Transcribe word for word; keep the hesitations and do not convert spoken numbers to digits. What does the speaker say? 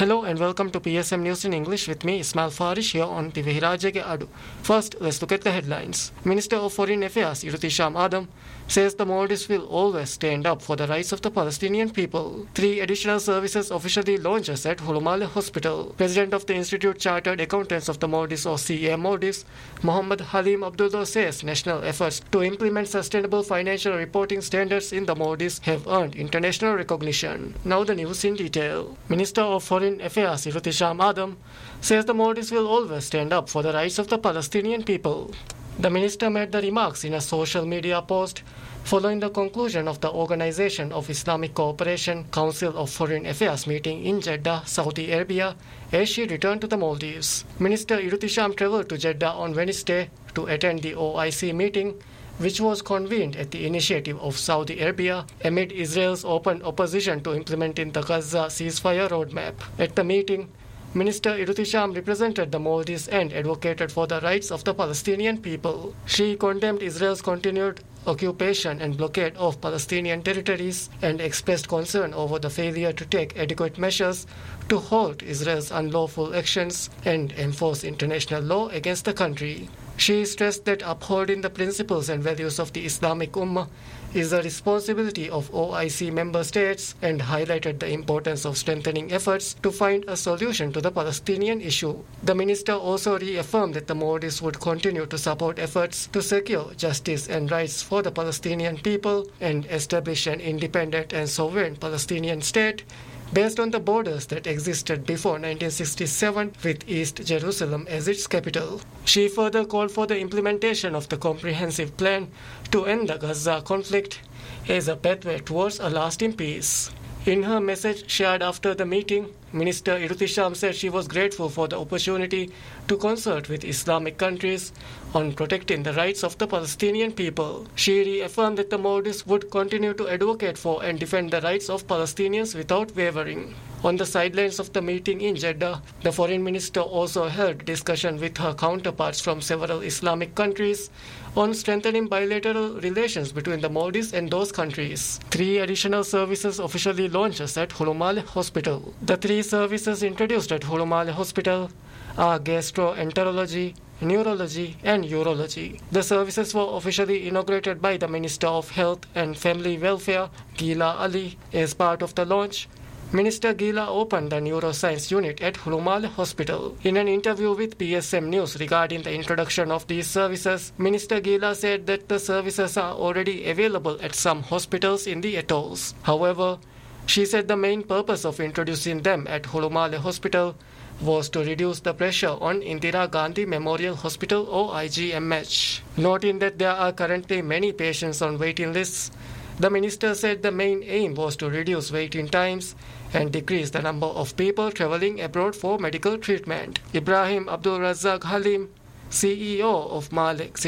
Hello and welcome to P S M News in English with me, Ismail Farish, here on T V Hirajege Adu. First, let's look at the headlines. Minister of Foreign Affairs, Irutisham Adam, says the Maldives will always stand up for the rights of the Palestinian people. Three additional services officially launches at Hulumale Hospital. President of the Institute Chartered Accountants of the Maldives, or C A Maldives, Mohammed Halim Abdullah, says national efforts to implement sustainable financial reporting standards in the Maldives have earned international recognition. Now the news in detail. Minister of Foreign Affairs, Irutisham Adam, says the Maldives will always stand up for the rights of the Palestinian people. The minister made the remarks in a social media post following the conclusion of the Organization of Islamic Cooperation Council of Foreign Affairs meeting in Jeddah, Saudi Arabia, as she returned to the Maldives. Minister Irutisham travelled to Jeddah on Wednesday to attend the O I C meeting, which was convened at the initiative of Saudi Arabia amid Israel's open opposition to implementing the Gaza ceasefire roadmap. At the meeting, Minister Irutisham represented the Maldives and advocated for the rights of the Palestinian people. She condemned Israel's continued occupation and blockade of Palestinian territories and expressed concern over the failure to take adequate measures to halt Israel's unlawful actions and enforce international law against the country. She stressed that upholding the principles and values of the Islamic Ummah is the responsibility of O I C member states and highlighted the importance of strengthening efforts to find a solution to the Palestinian issue. The minister also reaffirmed that the Maldives would continue to support efforts to secure justice and rights for the Palestinian people and establish an independent and sovereign Palestinian state based on the borders that existed before nineteen sixty-seven with East Jerusalem as its capital. She further called for the implementation of the comprehensive plan to end the Gaza conflict as a pathway towards a lasting peace. In her message shared after the meeting, Minister Irutisham said she was grateful for the opportunity to consult with Islamic countries on protecting the rights of the Palestinian people. She reaffirmed that the Maldives would continue to advocate for and defend the rights of Palestinians without wavering. On the sidelines of the meeting in Jeddah, the foreign minister also held discussion with her counterparts from several Islamic countries on strengthening bilateral relations between the Maldives and those countries. Three additional services officially launched at Hulumale Hospital. The three services introduced at Hulumale Hospital are gastroenterology, neurology and urology. The services were officially inaugurated by the Minister of Health and Family Welfare, Gila Ali, as part of the launch. Minister Gila opened the neuroscience unit at Hulumale Hospital. In an interview with P S M News regarding the introduction of these services, Minister Gila said that the services are already available at some hospitals in the atolls. However, she said the main purpose of introducing them at Hulumale Hospital was to reduce the pressure on Indira Gandhi Memorial Hospital or I G M H. Noting that there are currently many patients on waiting lists, the minister said the main aim was to reduce waiting times and decrease the number of people travelling abroad for medical treatment. Ibrahim Abdul Razak Halim, C E O of Malek